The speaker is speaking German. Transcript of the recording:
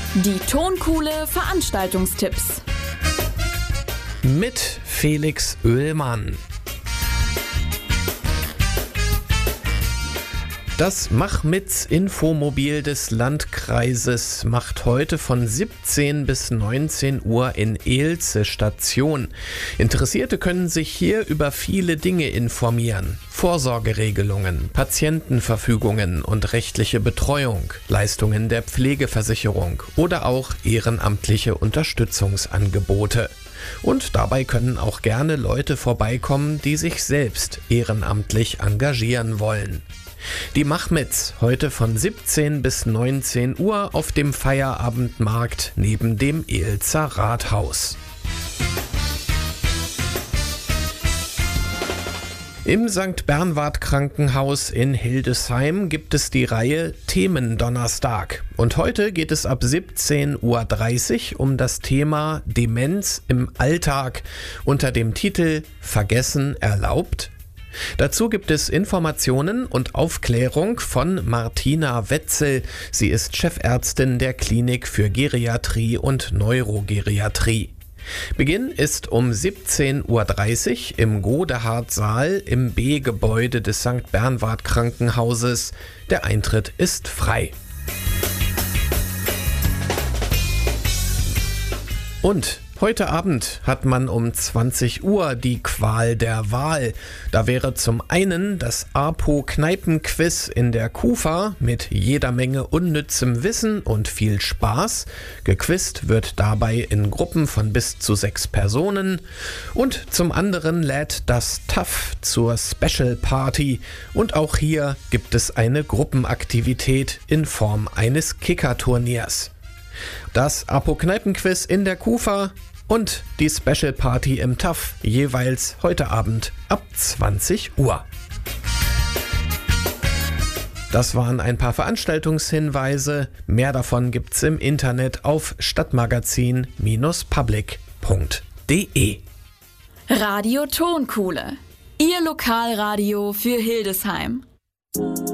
Die Tonkuhle Veranstaltungstipps. Mit Felix Oehlmann. Das Mach-Mit's-Infomobil des Landkreises macht heute von 17 bis 19 Uhr in Eelze Station. Interessierte können sich hier über viele Dinge informieren. Vorsorgeregelungen, Patientenverfügungen und rechtliche Betreuung, Leistungen der Pflegeversicherung oder auch ehrenamtliche Unterstützungsangebote. Und dabei können auch gerne Leute vorbeikommen, die sich selbst ehrenamtlich engagieren wollen. Die Mach-Mit's heute von 17 bis 19 Uhr auf dem Feierabendmarkt neben dem Eelzer Rathaus. Im St. Bernward Krankenhaus in Hildesheim gibt es die Reihe Themendonnerstag. Und heute geht es ab 17:30 Uhr um das Thema Demenz im Alltag unter dem Titel Vergessen erlaubt? Dazu gibt es Informationen und Aufklärung von Martina Wetzel. Sie ist Chefärztin der Klinik für Geriatrie und Neurogeriatrie. Beginn ist um 17:30 Uhr im Godehard-Saal im B-Gebäude des St. Bernward Krankenhauses. Der Eintritt ist frei. Und heute Abend hat man um 20 Uhr die Qual der Wahl. Da wäre zum einen das APO-Kneipen-Quiz in der KUFA mit jeder Menge unnützem Wissen und viel Spaß. Gequizt wird dabei in Gruppen von bis zu 6 Personen. Und zum anderen lädt das TAF zur Special Party. Und auch hier gibt es eine Gruppenaktivität in Form eines Kicker-Turniers. Das APO-Kneipen-Quiz in der KUFA und die Special Party im TAF jeweils heute Abend ab 20 Uhr. Das waren ein paar Veranstaltungshinweise. Mehr davon gibt's im Internet auf stadtmagazin-public.de. Radio Tonkuhle. Ihr Lokalradio für Hildesheim.